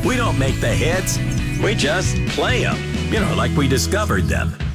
We don't make the hits, we just play them. You know, like we discovered them.